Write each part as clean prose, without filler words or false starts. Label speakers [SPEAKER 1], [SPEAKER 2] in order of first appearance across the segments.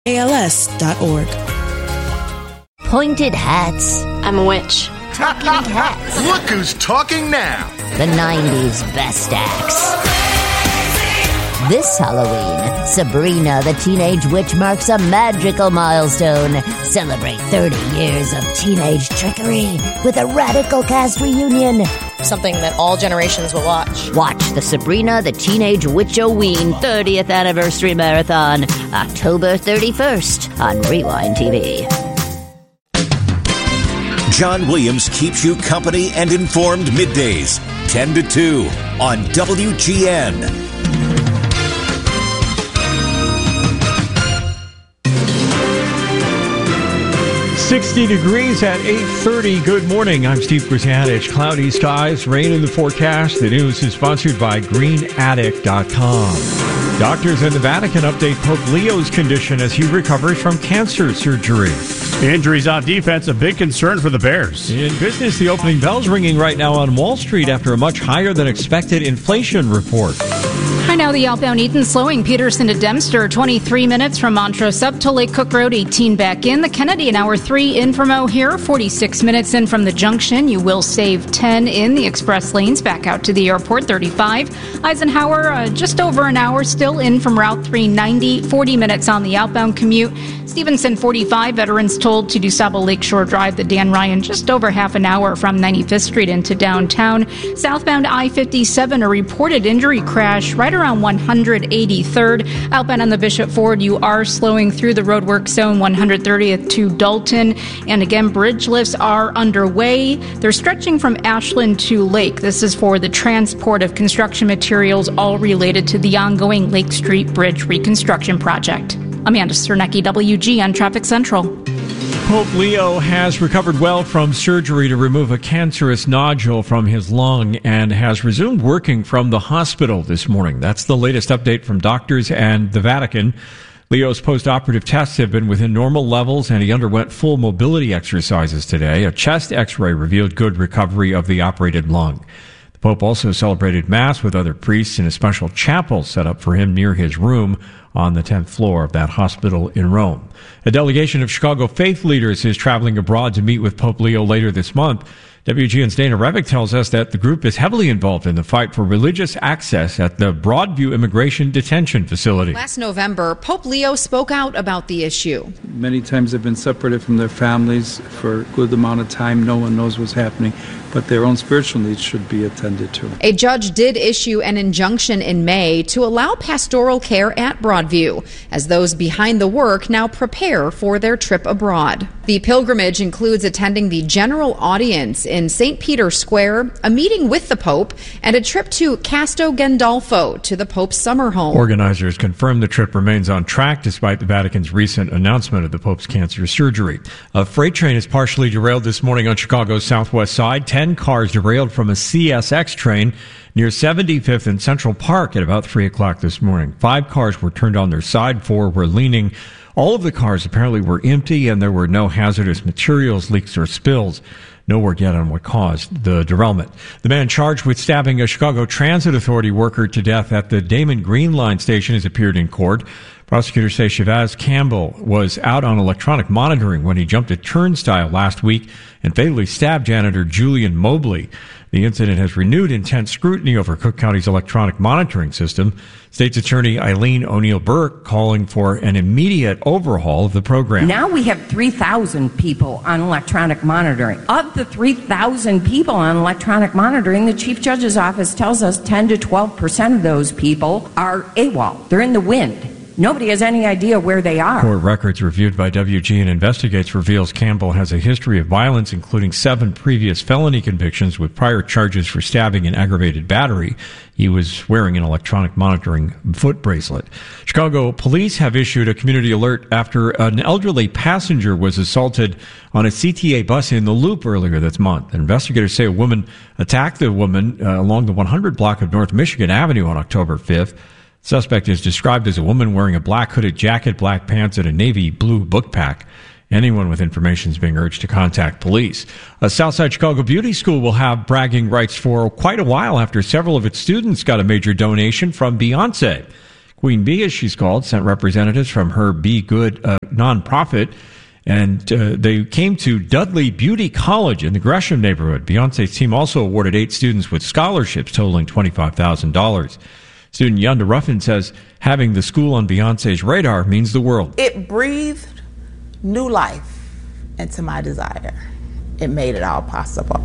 [SPEAKER 1] ALS.org.
[SPEAKER 2] Pointed hats.
[SPEAKER 3] I'm a witch.
[SPEAKER 2] Talking cats.
[SPEAKER 4] Look who's talking now.
[SPEAKER 2] The 90s best acts. This Halloween, Sabrina the Teenage Witch marks a magical milestone. Celebrate 30 years of teenage trickery with a radical cast reunion.
[SPEAKER 3] Something that all generations will watch.
[SPEAKER 2] Watch the Sabrina the Teenage Witch-O-Ween 30th Anniversary Marathon, October 31st on Rewind TV.
[SPEAKER 5] John Williams keeps you company and informed middays, 10 to 2 on WGN.
[SPEAKER 6] 60 degrees at 8:30. Good morning. I'm Steve Grzanich. Cloudy skies, rain in the forecast. The news is sponsored by GreenAddict.com. Doctors in the Vatican update Pope Leo's condition as he recovers from cancer surgery.
[SPEAKER 7] Injuries on defense, a big concern for the Bears.
[SPEAKER 6] In business, the opening bell's ringing right now on Wall Street after a much higher than expected inflation report.
[SPEAKER 8] Hi, now the outbound Eaton slowing Peterson to Dempster, 23 minutes from Montrose up to Lake Cook Road, 18 back in. The Kennedy an hour 3 in from O'Hare, 46 minutes in from the junction. You will save 10 in the express lanes back out to the airport, 35. Eisenhower just over an hour still in from Route 390, 40 minutes on the outbound commute. Stevenson 45, veterans told to DuSable Lakeshore Drive, the Dan Ryan just over half an hour from 95th Street into downtown. Southbound I-57, a reported injury crash right around 183rd. Outbound on the Bishop Ford, you are slowing through the roadwork zone 130th to Dalton. And again, bridge lifts are underway. They're stretching from Ashland to Lake. This is for the transport of construction materials, all related to the ongoing Lake Street Bridge reconstruction project. Amanda Cernecki, WGN Traffic Central.
[SPEAKER 6] Pope Leo has recovered well from surgery to remove a cancerous nodule from his lung and has resumed working from the hospital this morning. That's the latest update from doctors and the Vatican. Leo's post-operative tests have been within normal levels, and he underwent full mobility exercises today. A chest x-ray revealed good recovery of the operated lung. The Pope also celebrated Mass with other priests in a special chapel set up for him near his room on the 10th floor of that hospital in Rome. A delegation of Chicago faith leaders is traveling abroad to meet with Pope Leo later this month. WGN's Dana Revick tells us that the group is heavily involved in the fight for religious access at the Broadview Immigration Detention Facility.
[SPEAKER 9] Last November, Pope Leo spoke out about the issue.
[SPEAKER 10] Many times they've been separated from their families for a good amount of time. No one knows what's happening, but their own spiritual needs should be attended to.
[SPEAKER 9] A judge did issue an injunction in May to allow pastoral care at Broadview, as those behind the work now prepare for their trip abroad. The pilgrimage includes attending the general audience in St. Peter's Square, a meeting with the Pope, and a trip to Castel Gandolfo to the Pope's summer home.
[SPEAKER 6] Organizers confirm the trip remains on track despite the Vatican's recent announcement of the Pope's cancer surgery. A freight train is partially derailed this morning on Chicago's southwest side. 10 cars derailed from a CSX train near 75th and Central Park at about 3 o'clock this morning. 5 cars were turned on their side, 4 were leaning. All of the cars apparently were empty, and there were no hazardous materials, leaks, or spills. No word yet on what caused the derailment. The man charged with stabbing a Chicago Transit Authority worker to death at the Damon Green Line station has appeared in court. Prosecutors say Shavaz Campbell was out on electronic monitoring when he jumped a turnstile last week and fatally stabbed janitor Julian Mobley. The incident has renewed intense scrutiny over Cook County's electronic monitoring system. State's Attorney Eileen O'Neill Burke calling for an immediate overhaul of the program.
[SPEAKER 11] Now we have 3,000 people on electronic monitoring. Of the 3,000 people on electronic monitoring, the Chief Judge's Office tells us 10 to 12% of those people are AWOL. They're in the wind. Nobody has any idea where they are.
[SPEAKER 6] Court records reviewed by WGN Investigates reveals Campbell has a history of violence, including 7 previous felony convictions with prior charges for stabbing and aggravated battery. He was wearing an electronic monitoring foot bracelet. Chicago police have issued a community alert after an elderly passenger was assaulted on a CTA bus in the Loop earlier this month. Investigators say a woman attacked the woman along the 100 block of North Michigan Avenue on October 5th. Suspect is described as a woman wearing a black hooded jacket, black pants, and a navy blue book pack. Anyone with information is being urged to contact police. A Southside Chicago beauty school will have bragging rights for quite a while after several of its students got a major donation from Beyonce. Queen Bee, as she's called, sent representatives from her Be Good nonprofit, and they came to Dudley Beauty College in the Gresham neighborhood. Beyonce's team also awarded 8 students with scholarships totaling $25,000. Student Yunda Ruffin says having the school on Beyonce's radar means the world.
[SPEAKER 1] It breathed new life into my desire. It made it all possible.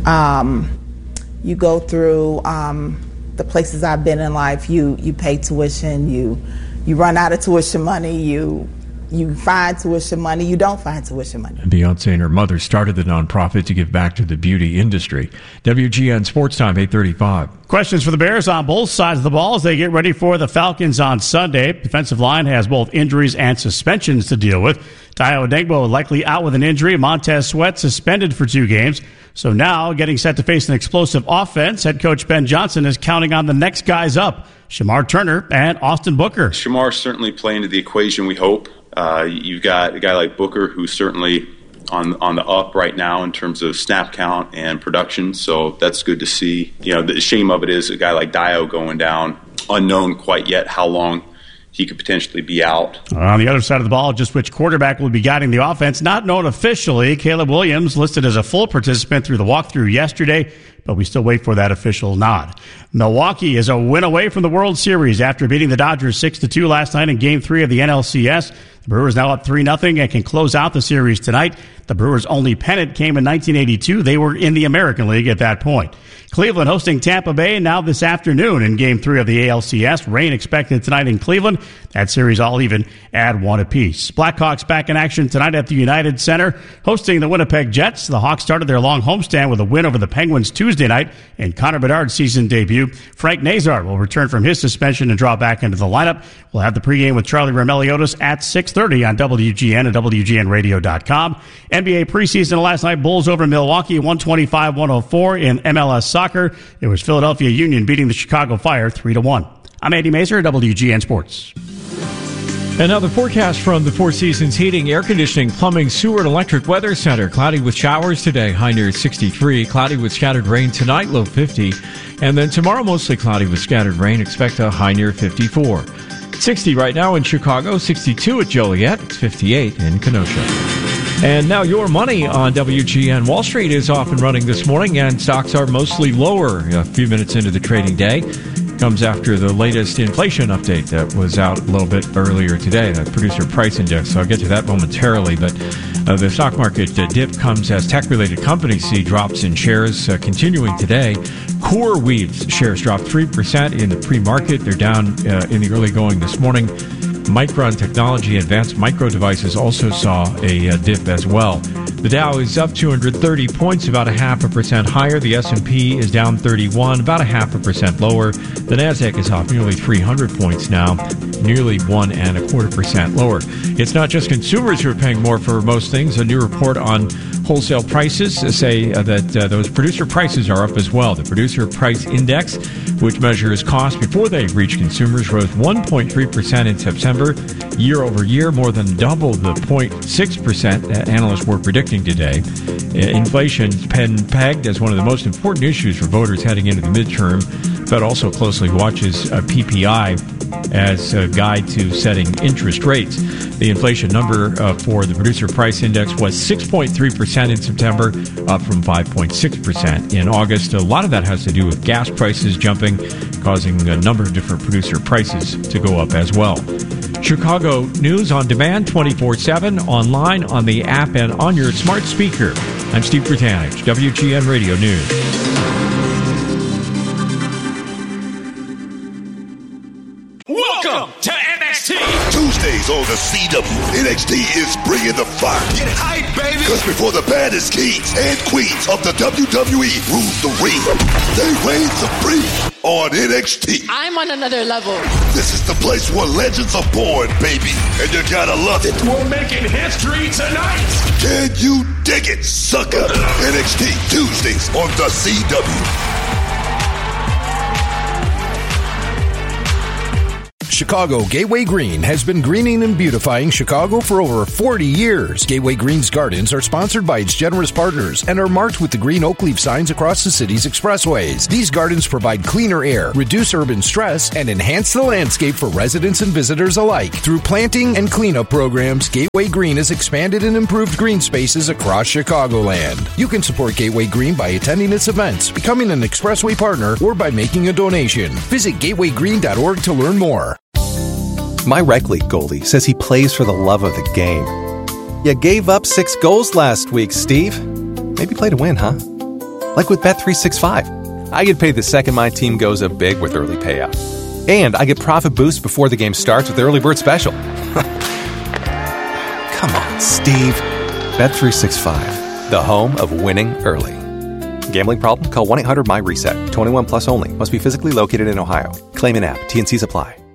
[SPEAKER 1] You go through the places I've been in life. You pay tuition. You run out of tuition money. You find tuition money. You don't find tuition money.
[SPEAKER 6] Beyonce and her mother started the nonprofit to give back to the beauty industry. WGN Sports Time, 8:35.
[SPEAKER 7] Questions for the Bears on both sides of the ball as they get ready for the Falcons on Sunday. Defensive line has both injuries and suspensions to deal with. Tayo Adegbo likely out with an injury. Montez Sweat suspended for 2 games. So now, getting set to face an explosive offense, head coach Ben Johnson is counting on the next guys up, Shamar Turner and Austin Booker.
[SPEAKER 4] Shamar certainly play into the equation, we hope. You've got a guy like Booker who's certainly on the up right now in terms of snap count and production, so that's good to see. You know, the shame of it is a guy like Dio going down, unknown quite yet how long he could potentially be out.
[SPEAKER 7] On the other side of the ball, just which quarterback will be guiding the offense, not known officially. Caleb Williams listed as a full participant through the walkthrough yesterday, but we still wait for that official nod. Milwaukee is a win away from the World Series after beating the Dodgers 6-2 last night in Game 3 of the NLCS. The Brewers now up 3-0 and can close out the series tonight. The Brewers' only pennant came in 1982. They were in the American League at that point. Cleveland hosting Tampa Bay now this afternoon in Game 3 of the ALCS. Rain expected tonight in Cleveland. That series all even at 1 apiece. Blackhawks back in action tonight at the United Center hosting the Winnipeg Jets. The Hawks started their long homestand with a win over the Penguins Tuesday night in Connor Bedard's season debut. Frank Nazar will return from his suspension and draw back into the lineup. We'll have the pregame with Charlie Rameliotis at 6:30 on WGN and WGNradio.com. NBA preseason last night, Bulls over Milwaukee 125-104 in MLS soccer. It was Philadelphia Union beating the Chicago Fire 3-1. I'm Andy Mazer, WGN Sports.
[SPEAKER 6] And now the forecast from the Four Seasons Heating, Air Conditioning, Plumbing, Sewer, and Electric Weather Center. Cloudy with showers today, high near 63. Cloudy with scattered rain tonight, low 50. And then tomorrow, mostly cloudy with scattered rain. Expect a high near 54. 60 right now in Chicago, 62 at Joliet. It's 58 in Kenosha. And now your money on WGN. Wall Street is off and running this morning, and stocks are mostly lower a few minutes into the trading day. Comes after the latest inflation update that was out a little bit earlier today, that producer price index. So I'll get to that momentarily. But the stock market dip comes as tech-related companies see drops in shares continuing today. CoreWeave's shares dropped 3% in the pre-market. They're down in the early going this morning. Micron Technology, Advanced Micro Devices also saw a dip as well. The Dow is up 230 points, about 0.5% higher. The S&P is down 31, about 0.5% lower. The Nasdaq is off nearly 300 points now, nearly 1.25% lower. It's not just consumers who are paying more for most things. A new report on wholesale prices say that those producer prices are up as well. The Producer Price Index, which measures costs before they reach consumers, rose 1.3% in September. Year over year, more than double the 0.6% that analysts were predicting today. Inflation has been pegged as one of the most important issues for voters heading into the midterm. Fed also closely watches PPI as a guide to setting interest rates. The inflation number for the Producer Price Index was 6.3% in September, up from 5.6% in August. A lot of that has to do with gas prices jumping, causing a number of different producer prices to go up as well. Chicago News on demand 24/7, online, on the app, and on your smart speaker. I'm Steve Bertanich, WGN Radio News.
[SPEAKER 12] Welcome to NXT. Tuesdays on the CW, NXT is bringing the fire. Get hype, baby. Because before the baddest kings and queens of the WWE rule the ring, they reign supreme on NXT.
[SPEAKER 13] I'm on another level.
[SPEAKER 12] This is the place where legends are born, baby. And you gotta love it.
[SPEAKER 14] We're making history tonight.
[SPEAKER 12] Can you dig it, sucker? NXT Tuesdays on the CW.
[SPEAKER 13] Chicago, Gateway Green has been greening and beautifying Chicago for over 40 years. Gateway Green's gardens are sponsored by its generous partners and are marked with the green oak leaf signs across the city's expressways. These gardens provide cleaner air, reduce urban stress, and enhance the landscape for residents and visitors alike. Through planting and cleanup programs, Gateway Green has expanded and improved green spaces across Chicagoland. You can support Gateway Green by attending its events, becoming an expressway partner, or by making a donation. Visit gatewaygreen.org to learn more.
[SPEAKER 15] My rec league goalie says he plays for the love of the game. You gave up 6 goals last week, Steve. Maybe play to win, huh? Like with Bet365. I get paid the second my team goes up big with early payout. And I get profit boosts before the game starts with the early bird special. Come on, Steve. Bet365, the home of winning early. Gambling problem? Call 1-800-MY-RESET. 21 plus only. Must be physically located in Ohio. Claim in app. T&Cs apply.